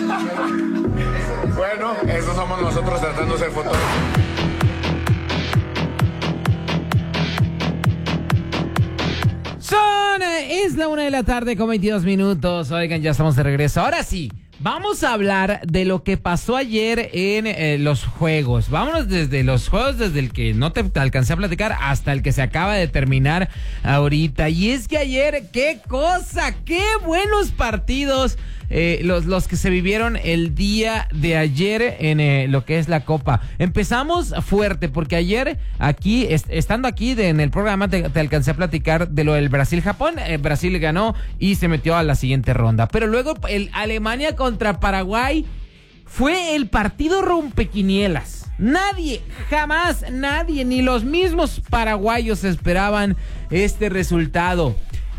Bueno, eso somos nosotros tratando de ser fotógrafos. Es la 1:00 con 22 minutos. Oigan, ya estamos de regreso. Ahora sí, vamos a hablar de lo que pasó ayer en los juegos. Vámonos desde los juegos, desde el que no te alcancé a platicar hasta el que se acaba de terminar ahorita. Y es que ayer, qué cosa, qué buenos partidos los que se vivieron el día de ayer en lo que es la Copa. Empezamos fuerte porque ayer aquí, estando aquí en el programa, te alcancé a platicar de lo del Brasil-Japón. Brasil ganó y se metió a la siguiente ronda. Pero luego el Alemania contra Paraguay fue el partido rompequinielas. Nadie, jamás nadie, ni los mismos paraguayos esperaban este resultado.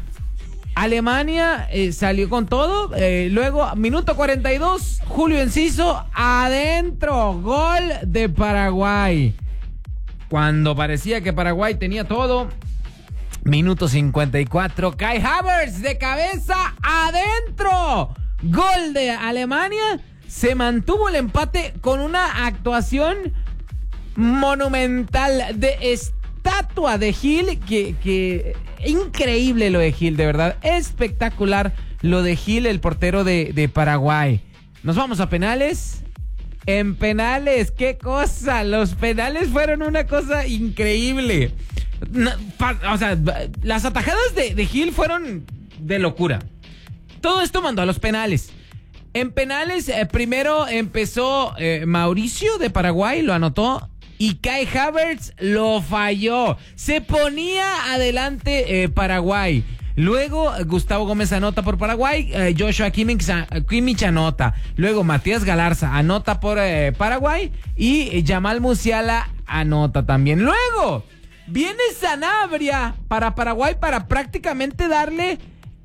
Alemania salió con todo, luego minuto 42, Julio Enciso, adentro, gol de Paraguay. Cuando parecía que Paraguay tenía todo, minuto 54, Kai Havertz de cabeza, adentro, gol de Alemania. Se mantuvo el empate con una actuación monumental de estatua de Gil, que increíble lo de Gil, de verdad, espectacular lo de Gil, el portero de Paraguay. Nos vamos a penales. En penales, qué cosa, los penales fueron una cosa increíble. O sea, las atajadas de Gil fueron de locura. Todo esto mandó a los penales. En penales, primero empezó Mauricio de Paraguay, lo anotó. Y Kai Havertz lo falló. Se ponía adelante Paraguay. Luego Gustavo Gómez anota por Paraguay. Joshua Kimmich anota. Luego Matías Galarza anota por Paraguay. Y Yamal Musiala anota también. Luego viene Sanabria para Paraguay para prácticamente darle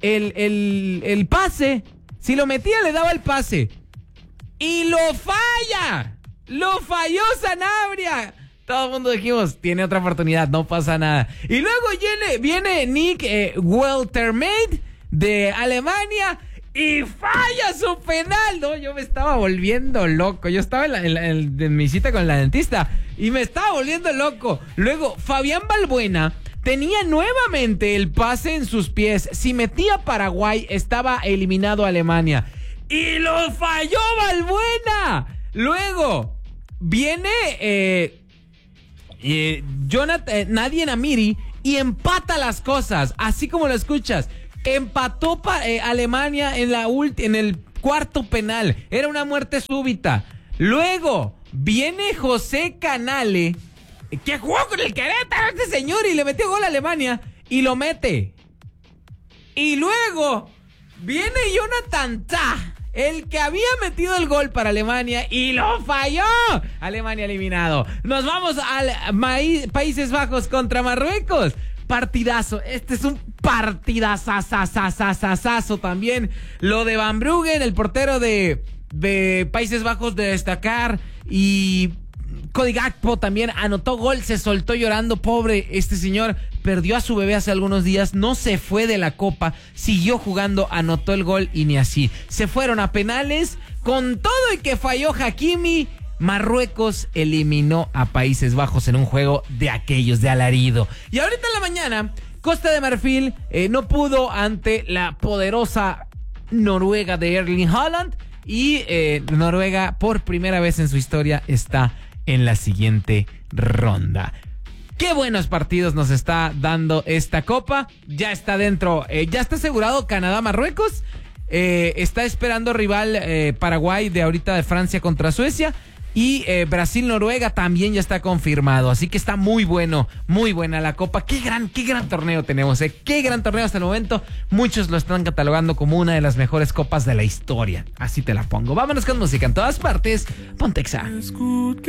el pase. Si lo metía le daba el pase. Y lo falla. ¡Lo falló Sanabria! Todo el mundo dijimos, tiene otra oportunidad, no pasa nada. Y luego viene Nick Weltermaid de Alemania y falla su penal. No, yo me estaba volviendo loco. Yo estaba en mi cita con la dentista y me estaba volviendo loco. Luego, Fabián Balbuena tenía nuevamente el pase en sus pies. Si metía Paraguay, estaba eliminado Alemania. ¡Y lo falló Balbuena! Luego viene Nadie Namiri y empata las cosas, así como lo escuchas. Empató Alemania en el cuarto penal. Era una muerte súbita. Luego viene José Canale, que jugó con el Querétaro este señor y le metió gol a Alemania y lo mete. Y luego viene Jonathan Tah, el que había metido el gol para Alemania y lo falló. Alemania eliminado. Nos vamos al Países Bajos contra Marruecos. Partidazo. Este es un partidazazazazazazo también. Lo de Van Bruggen, el portero de Países Bajos, de destacar. Y Cody Gakpo también anotó gol, se soltó llorando. Pobre este señor, perdió a su bebé hace algunos días, no se fue de la Copa, siguió jugando, anotó el gol y ni así. Se fueron a penales, con todo y que falló Hakimi. Marruecos eliminó a Países Bajos en un juego de aquellos de alarido. Y ahorita en la mañana, Costa de Marfil no pudo ante la poderosa Noruega de Erling Haaland. Y Noruega, por primera vez en su historia, está en la siguiente ronda. Qué buenos partidos nos está dando esta Copa. Ya está dentro, ya está asegurado Canadá-Marruecos. Está esperando rival Paraguay de ahorita de Francia contra Suecia. Y Brasil-Noruega también ya está confirmado. Así que está muy bueno, muy buena la Copa. Qué gran torneo tenemos, qué gran torneo hasta el momento. Muchos lo están catalogando como una de las mejores copas de la historia. Así te la pongo. Vámonos con música en todas partes. Ponte Exa.